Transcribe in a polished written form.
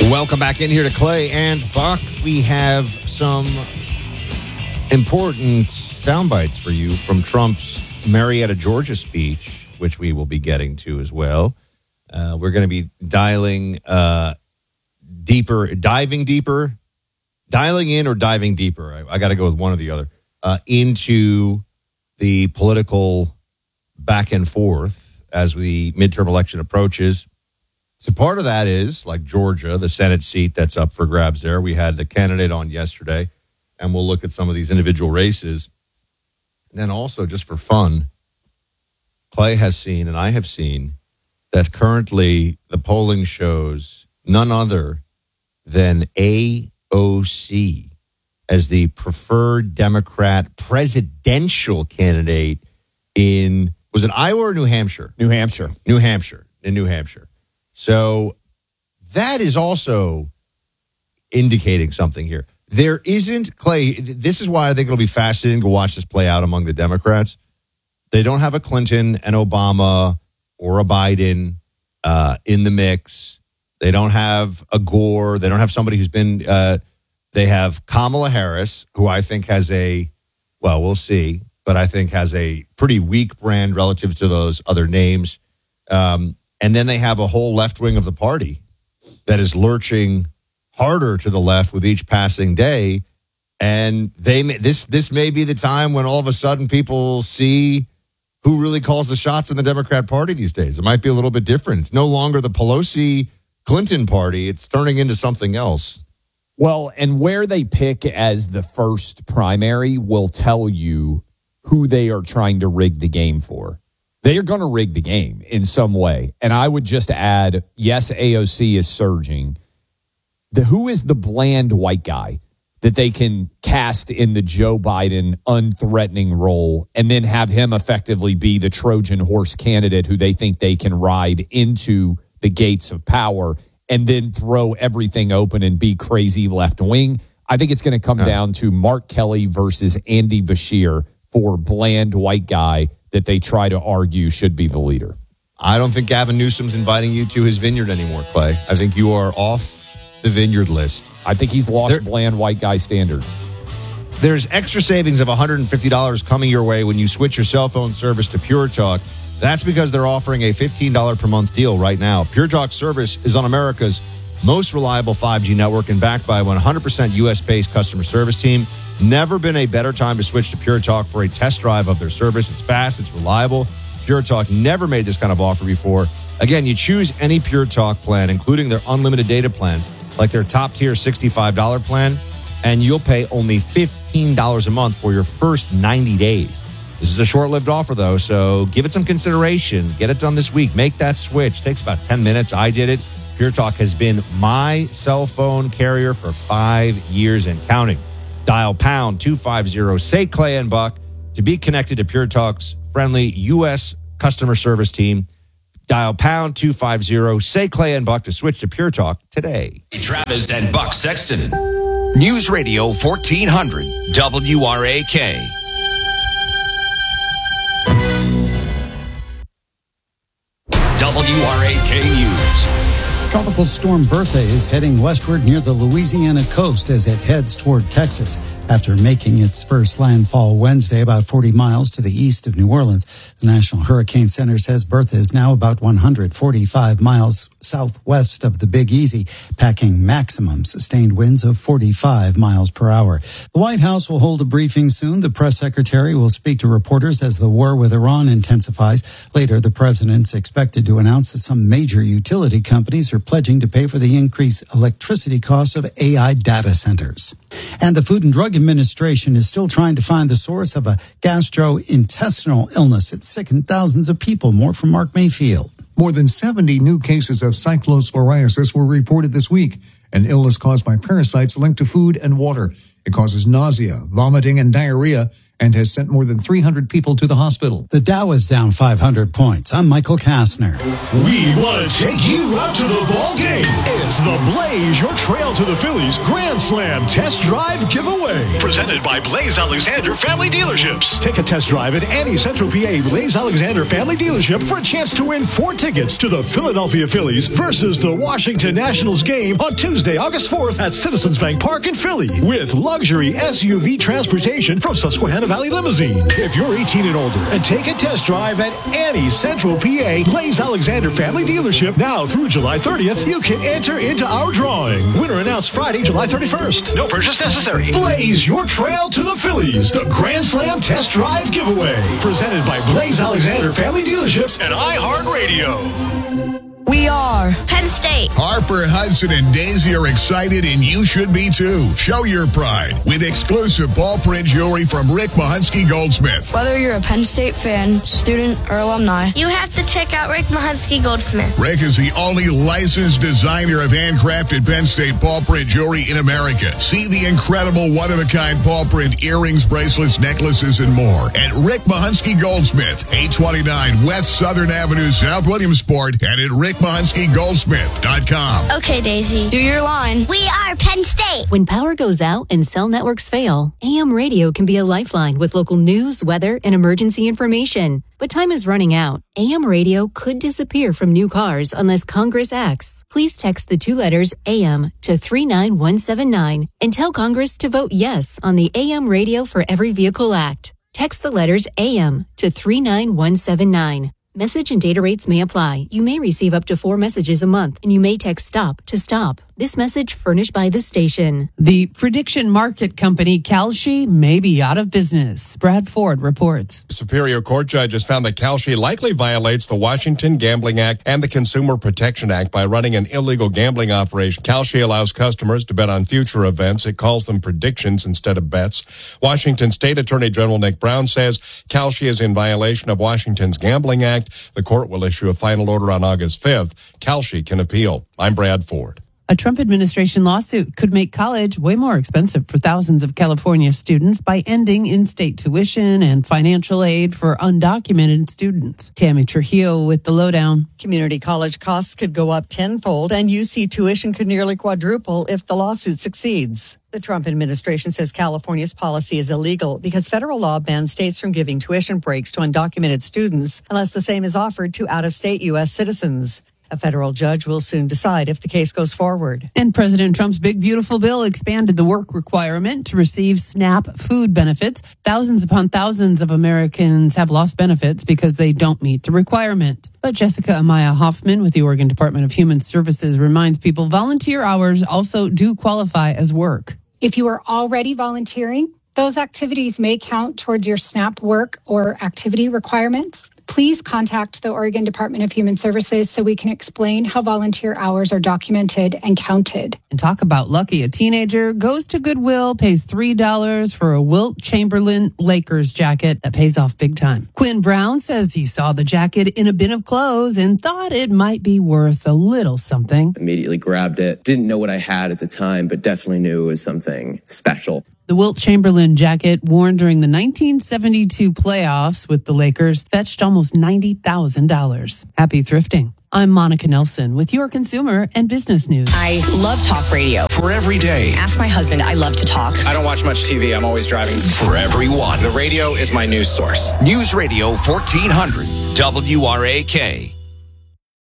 Welcome back in here to Clay and Buck. We have some important sound bites for you from Trump's Marietta, Georgia speech, which we will be getting to as well. We're going to be dialing in or diving deeper. I got to go with one or the other into the political back and forth as the midterm election approaches. So part of that is, like Georgia, the Senate seat that's up for grabs there. We had the candidate on yesterday, and we'll look at some of these individual races. And then also, just for fun, Clay has seen, and I have seen, that currently the polling shows none other than AOC as the preferred Democrat presidential candidate in, was it Iowa or New Hampshire? New Hampshire. In New Hampshire. So that is also indicating something here. There isn't, Clay, this is why I think it'll be fascinating to watch this play out among the Democrats. They don't have a Clinton, an Obama, or a Biden in the mix. They don't have a Gore. They don't have somebody who's been, they have Kamala Harris, who I think has we'll see, but I think has a pretty weak brand relative to those other names. And then they have a whole left wing of the party that is lurching harder to the left with each passing day. And this may be the time when all of a sudden people see who really calls the shots in the Democrat Party these days. It might be a little bit different. It's no longer the Pelosi-Clinton party. It's turning into something else. Well, and where they pick as the first primary will tell you who they are trying to rig the game for. They are going to rig the game in some way. And I would just add, yes, AOC is surging. Who is the bland white guy that they can cast in the Joe Biden unthreatening role and then have him effectively be the Trojan horse candidate who they think they can ride into the gates of power and then throw everything open and be crazy left wing? I think it's going to come down to Mark Kelly versus Andy Bashir for bland white guy that they try to argue should be the leader. I don't think Gavin Newsom's inviting you to his vineyard anymore, Clay. I think you are off the vineyard list. I think he's lost bland white guy standards. There's extra savings of $150 coming your way when you switch your cell phone service to Pure Talk. That's because they're offering a $15 per month deal right now. Pure Talk service is on America's most reliable 5G network and backed by a 100% U.S.-based customer service team. Never been a better time to switch to Pure Talk for a test drive of their service. It's fast, it's reliable. Pure Talk never made this kind of offer before. Again, you choose any Pure Talk plan, including their unlimited data plans, like their top-tier $65 plan, and you'll pay only $15 a month for your first 90 days. This is a short-lived offer, though, so give it some consideration. Get it done this week. Make that switch. Takes about 10 minutes. I did it. Pure Talk has been my cell phone carrier for 5 years and counting. Dial pound 250, say Clay and Buck, to be connected to Pure Talk's friendly U.S. customer service team. Dial pound 250, say Clay and Buck to switch to Pure Talk today. Travis and Buck Sexton. News Radio 1400 WRAK. WRAK News. Tropical storm Bertha is heading westward near the Louisiana coast as it heads toward Texas. After making its first landfall Wednesday about 40 miles to the east of New Orleans, the National Hurricane Center says Bertha is now about 145 miles southwest of the Big Easy, packing maximum sustained winds of 45 miles per hour. The White House will hold a briefing soon. The press secretary will speak to reporters as the war with Iran intensifies. Later, the president's expected to announce that some major utility companies are pledging to pay for the increased electricity costs of AI data centers. And the Food and Drug Administration is still trying to find the source of a gastrointestinal illness. It's sickened thousands of people. More from Mark Mayfield. More than 70 new cases of cyclosporiasis were reported this week, an illness caused by parasites linked to food and water. It causes nausea, vomiting, and diarrhea, and has sent more than 300 people to the hospital. The Dow is down 500 points. I'm Michael Kastner. We want to take you up to the ball game. It's the Blaze Your Trail to the Phillies Grand Slam Test Drive Giveaway. Presented by Blaze Alexander Family Dealerships. Take a test drive at any Central PA Blaze Alexander Family Dealership for a chance to win 4 tickets to the Philadelphia Phillies versus the Washington Nationals game on Tuesday, August 4th at Citizens Bank Park in Philly with luxury SUV transportation from Susquehanna Valley Limousine. If you're 18 and older and take a test drive at any Central PA Blaze Alexander Family Dealership now through July 30th, you can enter into our drawing. Winner announced Friday, July 31st. No purchase necessary. Blaze your trail to the Phillies. The Grand Slam Test Drive Giveaway. Presented by Blaze Alexander Family Dealerships and iHeartRadio. We are Penn State. Harper, Hudson, and Daisy are excited, and you should be too. Show your pride with exclusive ball print jewelry from Rick Mahunsky Goldsmith. Whether you're a Penn State fan, student, or alumni, you have to check out Rick Mahunsky Goldsmith. Rick is the only licensed designer of handcrafted Penn State ball print jewelry in America. See the incredible one-of-a-kind ball print earrings, bracelets, necklaces, and more at Rick Mahunsky Goldsmith, 829 West Southern Avenue, South Williamsport, and at rickmahunsky.goldsmith.com. Okay, Daisy. Do your line. We are Penn State. When power goes out and cell networks fail, AM radio can be a lifeline with local news, weather, and emergency information. But time is running out. AM radio could disappear from new cars unless Congress acts. Please text the 2 letters AM to 39179 and tell Congress to vote yes on the AM Radio for Every Vehicle Act. Text the letters AM to 39179. Message and data rates may apply. You may receive up to 4 messages a month, and you may text STOP to stop. This message furnished by the station. The prediction market company Kalshi may be out of business. Brad Ford reports. Superior Court judge has found that Kalshi likely violates the Washington Gambling Act and the Consumer Protection Act by running an illegal gambling operation. Kalshi allows customers to bet on future events. It calls them predictions instead of bets. Washington State Attorney General Nick Brown says Kalshi is in violation of Washington's Gambling Act. The court will issue a final order on August 5th. Kalshi can appeal. I'm Brad Ford. A Trump administration lawsuit could make college way more expensive for thousands of California students by ending in-state tuition and financial aid for undocumented students. Tammy Trujillo with the lowdown. Community college costs could go up tenfold, and UC tuition could nearly quadruple if the lawsuit succeeds. The Trump administration says California's policy is illegal because federal law bans states from giving tuition breaks to undocumented students unless the same is offered to out-of-state U.S. citizens. A federal judge will soon decide if the case goes forward. And President Trump's big, beautiful bill expanded the work requirement to receive SNAP food benefits. Thousands upon thousands of Americans have lost benefits because they don't meet the requirement. But Jessica Amaya Hoffman with the Oregon Department of Human Services reminds people volunteer hours also do qualify as work. If you are already volunteering, those activities may count towards your SNAP work or activity requirements. Please contact the Oregon Department of Human Services so we can explain how volunteer hours are documented and counted. And talk about lucky. A teenager goes to Goodwill, pays $3 for a Wilt Chamberlain Lakers jacket that pays off big time. Quinn Brown says he saw the jacket in a bin of clothes and thought it might be worth a little something. Immediately grabbed it. Didn't know what I had at the time, but definitely knew it was something special. The Wilt Chamberlain jacket, worn during the 1972 playoffs with the Lakers, fetched almost $90,000. Happy thrifting. I'm Monica Nelson with your consumer and business news. I love talk radio. For every day. Ask my husband. I love to talk. I don't watch much TV. I'm always driving. For everyone. The radio is my news source. News Radio 1400 WRAK.